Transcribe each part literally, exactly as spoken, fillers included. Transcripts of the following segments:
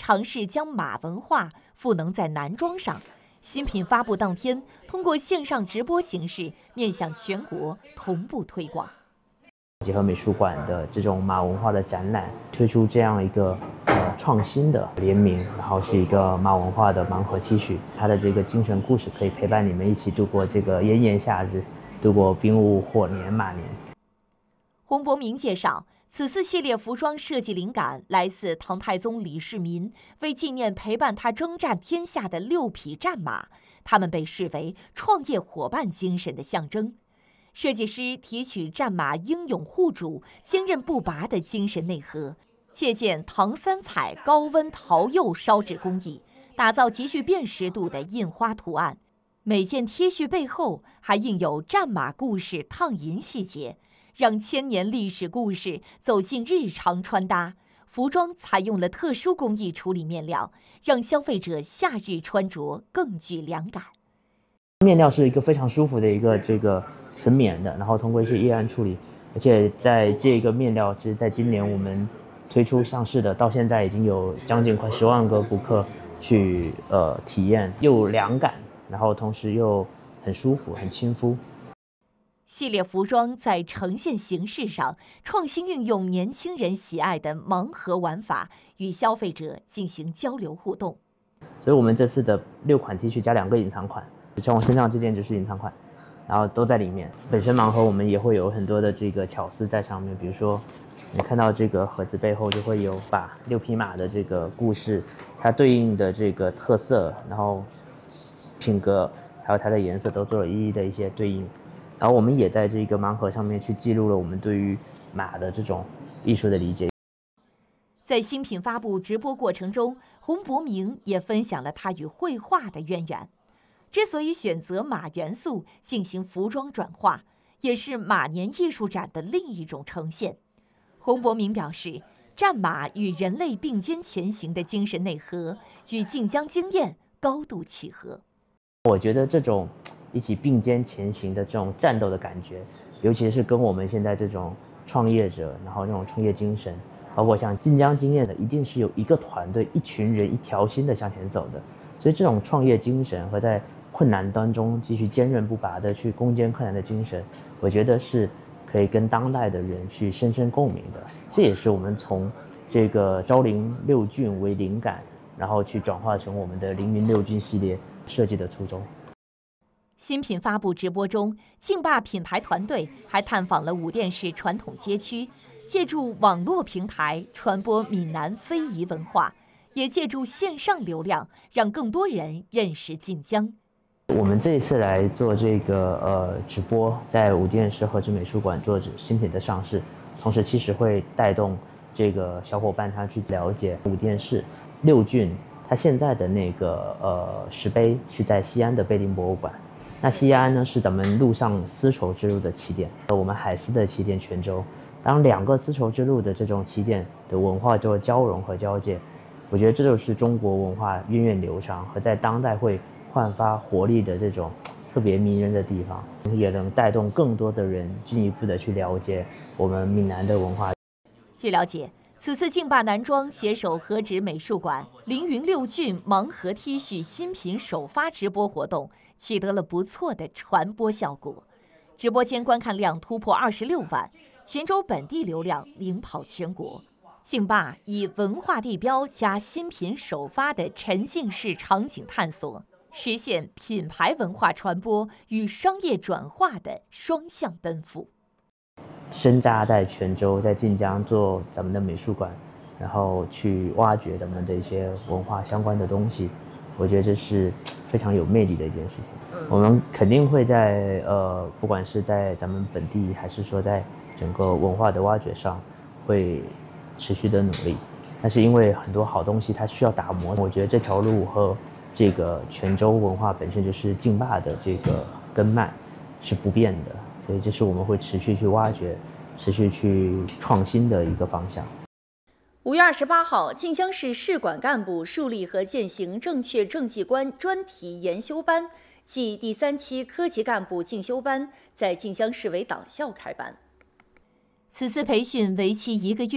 尝试将马文化赋能在男装上。新品发布当天，通过线上直播形式，面向全国同步推广。 结合美术馆的这种马文化的展览，推出这样一个呃创新的联名，然后是一个马文化的盲盒 T 恤，它的这个精神故事可以陪伴你们一起度过这个炎炎夏日，度过兵务火年马年。 洪博明介绍，此次系列服装设计灵感来自唐太宗李世民为纪念陪伴他征战天下的六匹战马，他们被视为创业伙伴精神的象征。设计师提取战马英勇护主、坚韧不拔的精神内核，借鉴唐三彩高温陶釉烧制工艺，打造极具辨识度的印花图案。每件 T 恤背后还印有战马故事烫银细节，让千年历史故事走进日常穿搭。服装采用了特殊工艺处理面料，让消费者夏日穿着更具凉感。 面料是一个非常舒服的一个这个纯棉的，然后通过一些液暗处理，而且在这个面料，其实在今年我们推出上市的，到现在已经有将近快十万个顾客去呃体验，又凉感，然后同时又很舒服、很亲肤。 系列服装在呈现形式上创新运用年轻人喜爱的盲盒玩法，与消费者进行交流互动。 所以我们这次的六款 T 恤加两个隐藏款，像我身上这件就是隐藏款，然后都在里面。本身盲盒我们也会有很多的这个巧思在上面，比如说你看到这个盒子背后就会有把六匹马的这个故事，它对应的这个特色，然后品格还有它的颜色都做了一一的一些对应。然后我们也在这个盲盒上面去记录了我们对于马的这种艺术的理解。 在新品发布直播过程中，洪博明也分享了他与绘画的渊源。之所以选择马元素进行服装转化，也是马年艺术展的另一种呈现。洪博明表示，战马与人类并肩前行的精神内核与晋江经验高度契合。 我觉得这种一起并肩前行的这种战斗的感觉，尤其是跟我们现在这种创业者，然后这种创业精神，包括像晋江经验的，一定是有一个团队、一群人、一条心的向前走的。所以这种创业精神和在困难当中继续坚韧不拔的去攻坚困难的精神，我觉得是可以跟当代的人去深深共鸣的。这也是我们从这个昭陵六骏为灵感，然后去转化成我们的凌云六骏系列设计的初衷。 新品发布直播中，劲霸品牌团队还探访了武店市传统街区，借助网络平台传播闽南非遗文化，也借助线上流量让更多人认识晋江。 我们这一次来做这个呃直播，在武店市和之美术馆做新品的上市，同时其实会带动这个小伙伴他去了解武店市六骏，它现在的那个呃石碑是在西安的碑林博物馆。那西安呢是咱们陆上丝绸之路的起点，我们海丝的起点泉州。当两个丝绸之路的这种起点的文化做交融和交界，我觉得这就是中国文化源远流长和在当代会焕发活力的这种特别迷人的地方，也能带动更多的人进一步的去了解我们闽南的文化。 据了解，此次劲霸男装携手和直美术馆凌云六骏盲盒 T 恤新品首发直播活动取得了不错的传播效果，直播间观看量突破二十六万，泉州本地流量领跑全国。劲霸以文化地标加新品首发的沉浸式场景探索，实现品牌文化传播与商业转化的双向奔赴。 深扎在泉州，在晋江做咱们的美术馆，然后去挖掘咱们的一些文化相关的东西，我觉得这是非常有魅力的一件事情。我们肯定会在呃，不管是在咱们本地，还是说在整个文化的挖掘上，会持续的努力。但是因为很多好东西它需要打磨，我觉得这条路和这个泉州文化本身就是劲霸的这个根脉是不变的，所以这是我们会持续去挖掘、持续去创新的一个方向。 五月二十八号，晋江市市管干部树立和践行正确政绩观专题研修班暨第三期科级干部进修班在晋江市委党校开办。此次培训为期一个月，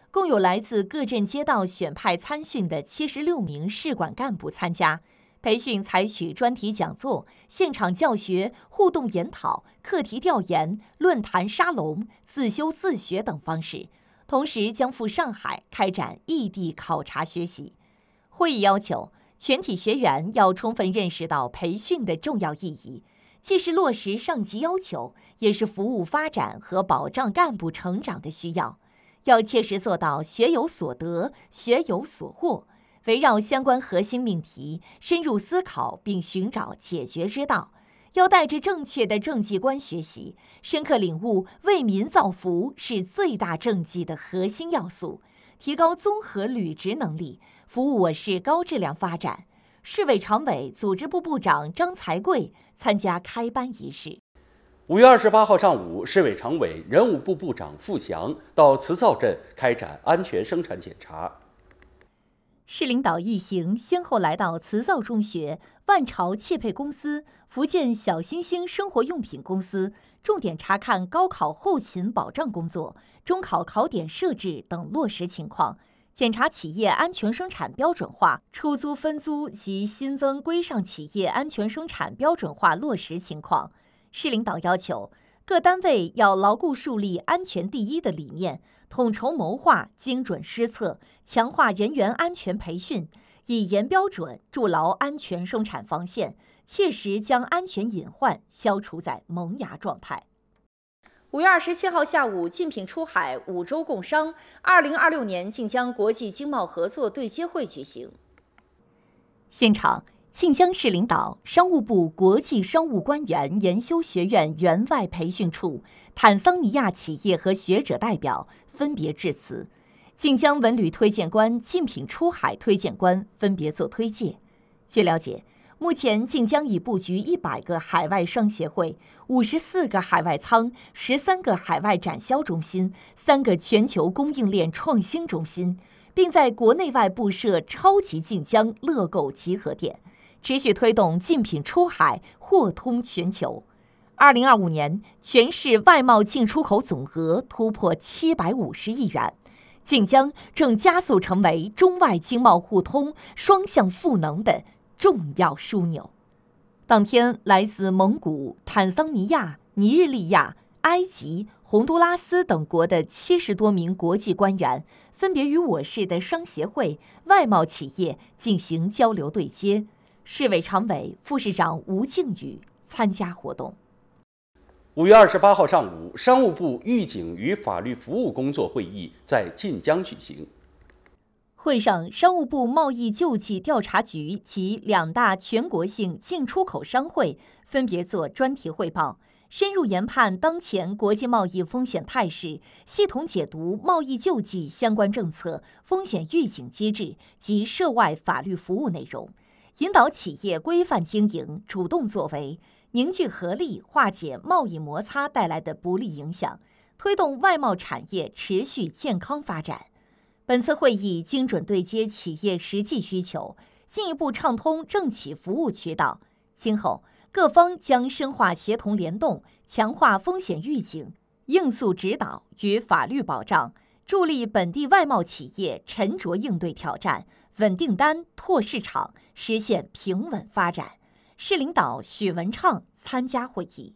共有来自各镇街道选派参训的七十六名市管干部参加。培训采取专题讲座、现场教学、互动研讨、课题调研、论坛沙龙、自修自学等方式，同时将赴上海开展异地考察学习。会议要求全体学员要充分认识到培训的重要意义，既是落实上级要求，也是服务发展和保障干部成长的需要。要切实做到学有所得、学有所获，围绕相关核心命题深入思考并寻找解决之道。要带着正确的政绩观学习，深刻领悟为民造福是最大政绩的核心要素，提高综合履职能力，服务我市高质量发展。市委常委、组织部部长张才贵参加开班仪式。 五月二十八号上午，市委常委、人武部部长付祥到磁灶镇开展安全生产检查。 市领导一行先后来到磁灶中学、万朝汽配公司、福建小星星生活用品公司，重点查看高考后勤保障工作、中考考点设置等落实情况，检查企业安全生产标准化、出租分租及新增规上企业安全生产标准化落实情况。市领导要求各单位要牢固树立安全第一的理念，统筹谋划，精准施策，强化人员安全培训，以严标准筑牢安全生产防线，切实将安全隐患消除在萌芽状态。五月二十七号下午，竞品出海，五洲共商二零二六年晋江国际经贸合作对接会举行。现场，晋江市领导、商务部国际商务官员研修学院员外培训处、坦桑尼亚企业和学者代表分别致辞，晋江文旅推荐官、竞品出海推荐官分别作推介。据了解，目前晋江已布局一百个海外商协会、五十四个海外仓、十三个海外展销中心、三个全球供应链创新中心，并在国内外布设超级晋江乐购集合点，持续推动竞品出海货通全球。二零二五年，全市外贸进出口总额突破七百五十亿元，晋江正加速成为中外经贸互通、双向赋能的重要枢纽。当天，来自蒙古、坦桑尼亚、尼日利亚、埃及、洪都拉斯等国的七十多名国际官员，分别与我市的商协会、外贸企业进行交流对接。市委常委、副市长吴靖宇参加活动。 五月二十八号上午，商务部预警与法律服务工作会议在晋江举行。 会上，商务部贸易救济调查局及两大全国性进出口商会分别作专题汇报，深入研判当前国际贸易风险态势，系统解读贸易救济相关政策、风险预警机制及涉外法律服务内容，引导企业规范经营、主动作为，凝聚合力，化解贸易摩擦带来的不利影响，推动外贸产业持续健康发展。本次会议精准对接企业实际需求，进一步畅通政企服务渠道。今后，各方将深化协同联动，强化风险预警、应诉指导与法律保障，助力本地外贸企业沉着应对挑战，稳订单、拓市场，实现平稳发展。市领导许文畅参加会议。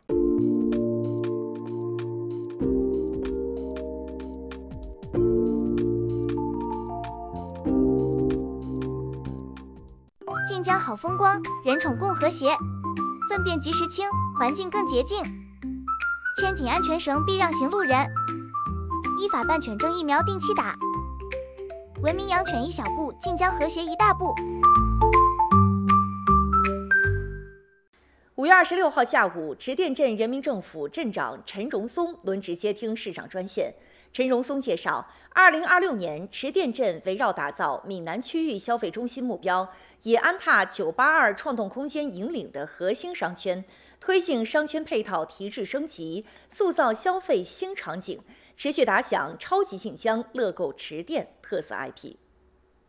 晋江好风光，人宠共和谐，粪便及时清，环境更洁净。牵紧安全绳，避让行路人。依法办犬证疫苗定期打。文明养犬一小步，晋江和谐一大步。 五月二十六号下午，池店镇人民政府镇长陈荣松轮值接听市长专线。陈荣松介绍，二零二六年池店镇围绕打造闽南区域消费中心目标，以安踏九八二创动空间引领的核心商圈，推进商圈配套提质升级，塑造消费新场景，持续打响超级晋江乐购池店特色 I P。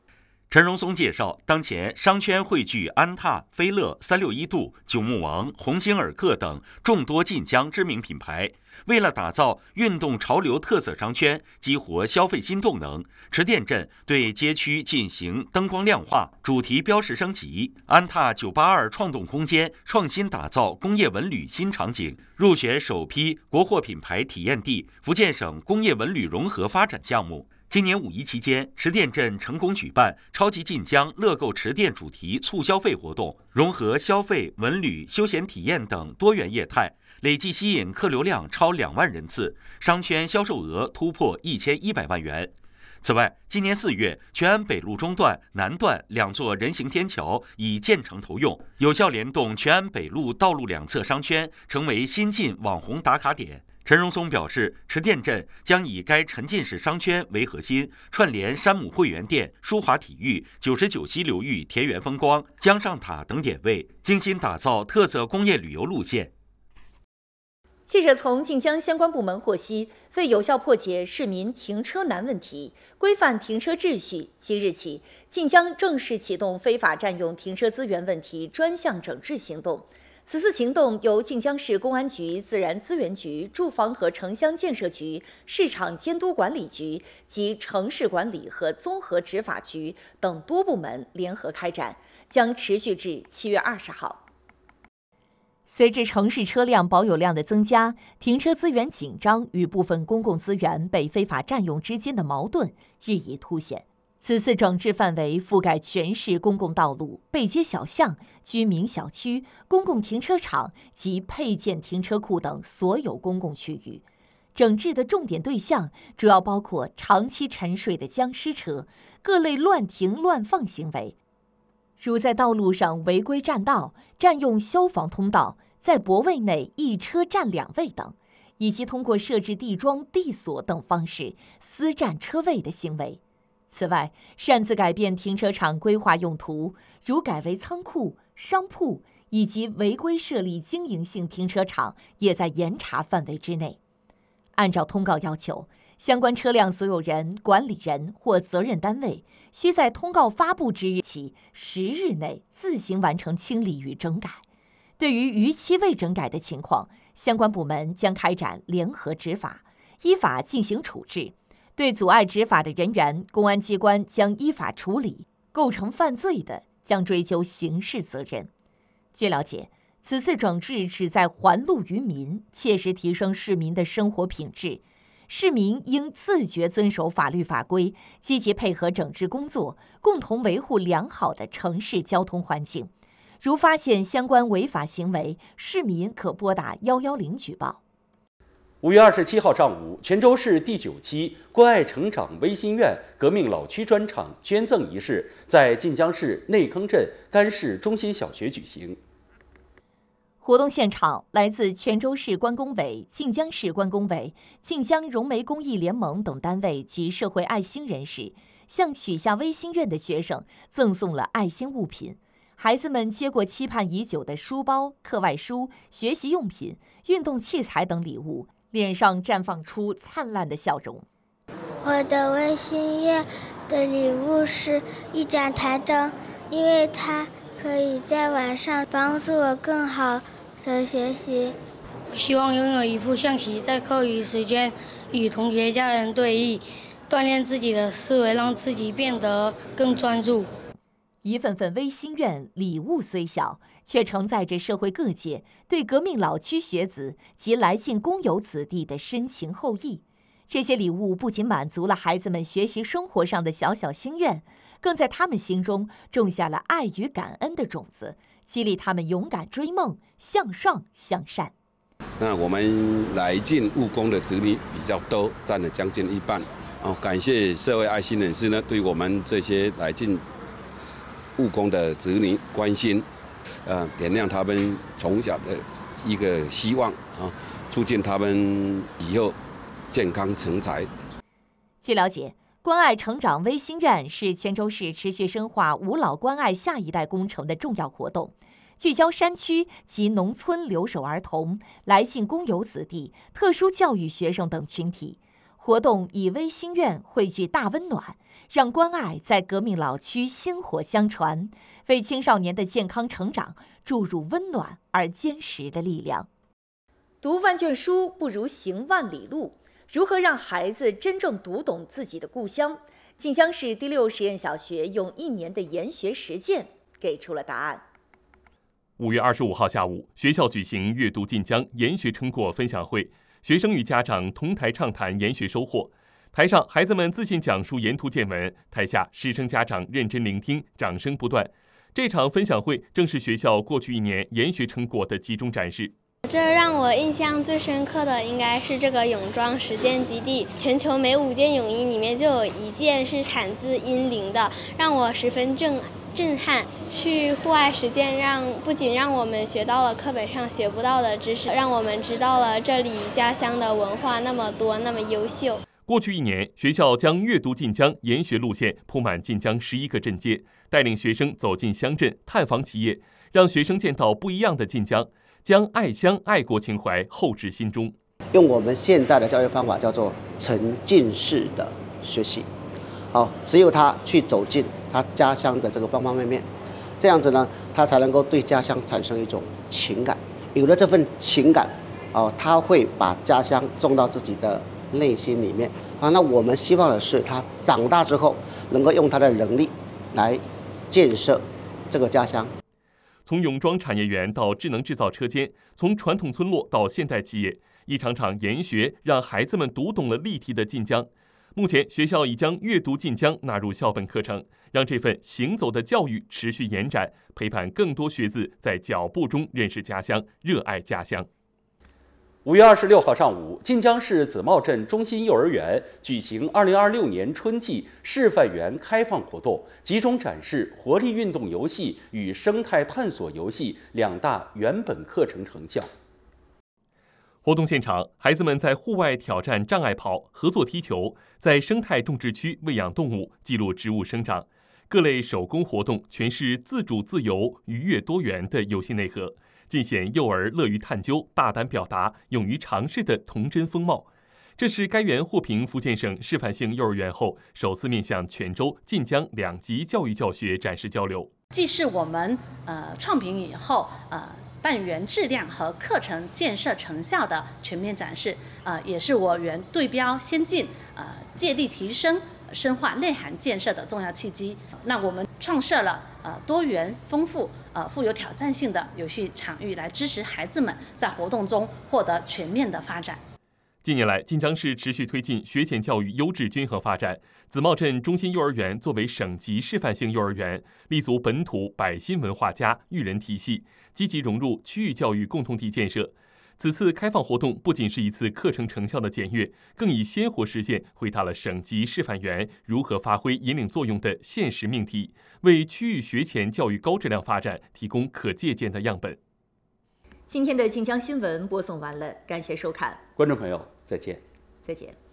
陈荣松介绍，当前商圈汇聚安踏、飞乐、三六一度、九牧王、鸿星尔克等众多晋江知名品牌。为了打造运动潮流特色商圈，激活消费新动能，池店镇对街区进行灯光亮化、主题标识升级。安踏九八二创动空间创新打造工业文旅新场景，入选首批国货品牌体验地福建省工业文旅融合发展项目。今年五一期间，池店镇成功举办超级晋江乐购池店主题促消费活动，融合消费、文旅、休闲体验等多元业态，累计吸引客流量超两万人次，商圈销售额突破一千一百万元。此外，今年四月，全安北路中段、南段两座人行天桥已建成投用，有效联动全安北路道路两侧商圈，成为新晋网红打卡点。陈荣松表示，池店镇将以该沉浸式商圈为核心，串联山姆会员店、舒华体育、九十九溪流域田园风光、江上塔等点位，精心打造特色工业旅游路线。 记者从晋江相关部门获悉，为有效破解市民停车难问题，规范停车秩序，即日起，晋江正式启动非法占用停车资源问题专项整治行动。此次行动由晋江市公安局、自然资源局、住房和城乡建设局、市场监督管理局及城市管理和综合执法局等多部门联合开展，将持续至七月二十号。随着城市车辆保有量的增加，停车资源紧张与部分公共资源被非法占用之间的矛盾日益凸显。此次整治范围覆盖全市公共道路、背街小巷、居民小区、公共停车场及配件停车库等所有公共区域。整治的重点对象主要包括长期沉睡的僵尸车、各类乱停乱放行为，如在道路上违规占道、占用消防通道、在泊位内一车占两位等，以及通过设置地桩、地锁等方式私占车位的行为。此外，擅自改变停车场规划用途，如改为仓库、商铺以及违规设立经营性停车场，也在严查范围之内。按照通告要求，相关车辆所有人、管理人或责任单位需在通告发布之日起十日内自行完成清理与整改。对于逾期未整改的情况，相关部门将开展联合执法，依法进行处置。对阻碍执法的人员，公安机关将依法处理；构成犯罪的，将追究刑事责任。据了解，此次整治旨在还路于民，切实提升市民的生活品质。市民应自觉遵守法律法规，积极配合整治工作，共同维护良好的城市交通环境。如发现相关违法行为，市民可拨打一一零举报。 五月二十七号上午，泉州市第九期关爱成长微心院革命老区专场捐赠仪式在晋江市内坑镇甘市中心小学举行。 活动现场，来自泉州市关工委、晋江市关工委、晋江融媒公益联盟等单位及社会爱心人士，向许下微心院的学生赠送了爱心物品。孩子们接过期盼已久的书包、课外书、学习用品、运动器材等礼物，脸上绽放出灿烂的笑容。 我的微心愿的礼物是一盏台灯，因为它可以在晚上帮助我更好的学习。 我希望拥有一副象棋，在课余时间与同学家人对弈，锻炼自己的思维，让自己变得更专注。 一份份微心愿礼物虽小，却承载着社会各界对革命老区学子及来晋工友子弟的深情厚谊。这些礼物不仅满足了孩子们学习生活上的小小心愿，更在他们心中种下了爱与感恩的种子，激励他们勇敢追梦，向上向善。 那我们来晋务工的子女比较多，占了将近一半。哦，感谢社会爱心人士呢，对我们这些来晋务工的子女关心，呃，点亮他们从小的一个希望啊，促进他们以后健康成才。 据了解，关爱成长微心院是泉州市持续深化吾老关爱下一代工程的重要活动，聚焦山区及农村留守儿童、来晋工友子弟、特殊教育学生等群体， 活动以微心愿汇聚大温暖，让关爱在革命老区薪火相传，为青少年的健康成长注入温暖而坚实的力量。读万卷书不如行万里路，如何让孩子真正读懂自己的故乡？晋江市第六实验小学用一年的研学实践给出了答案。 五月二十五号下午，学校举行阅读晋江研学成果分享会，学生与家长同台畅谈研学收获。台上孩子们自信讲述沿途见闻，台下师生家长认真聆听，掌声不断。这场分享会正是学校过去一年研学成果的集中展示。 这让我印象最深刻的应该是这个泳装实践基地，全球每五件泳衣里面就有一件是产自英灵的，让我十分震震撼。去户外实践让不仅让我们学到了课本上学不到的知识，让我们知道了这里家乡的文化那么多，那么优秀。 过去一年，学校将阅读晋江研学路线铺满晋江十一个镇街，带领学生走进乡镇，探访企业，让学生见到不一样的晋江，将爱乡爱国情怀厚植心中。 用我们现在的教育方法叫做沉浸式的学习，好，只有他去走进他家乡的这个方方面面，这样子呢，他才能够对家乡产生一种情感。有了这份情感，哦，他会把家乡种到自己的内心里面啊。那我们希望的是，他长大之后能够用他的能力来建设这个家乡。 从泳装产业园到智能制造车间，从传统村落到现代企业，一场场研学让孩子们读懂了立体的晋江。目前，学校已将阅读晋江纳入校本课程，让这份行走的教育持续延展，陪伴更多学子在脚步中认识家乡，热爱家乡。 五月二十六号上午，晋江市子茂镇中心幼儿园举行二零二六年春季示范园开放活动，集中展示活力运动游戏与生态探索游戏两大原本课程成效。 活动现场，孩子们在户外挑战障碍跑、合作踢球，在生态种植区喂养动物，记录植物生长。各类手工活动全是自主自由、愉悦多元的游戏内核，尽显幼儿乐于探究、大胆表达、勇于尝试的童真风貌。这是该园获评福建省示范性幼儿园后，首次面向泉州、晋江两级教育教学展示交流。 既是我们呃创评以后呃办园质量和课程建设成效的全面展示，呃，也是我园对标先进、呃借力提升、深化内涵建设的重要契机。那我们创设了呃多元、丰富、呃富有挑战性的游戏场域，来支持孩子们在活动中获得全面的发展。 近年来，晋江市持续推进学前教育优质均衡发展。子茂镇中心幼儿园作为省级示范性幼儿园，立足本土百新文化家育人体系，积极融入区域教育共同体建设。此次开放活动不仅是一次课程成效的检阅，更以鲜活实践回答了省级示范园如何发挥引领作用的现实命题，为区域学前教育高质量发展提供可借鉴的样本。 今天的晋江新闻播送完了，感谢收看， 观众朋友再见。 再见。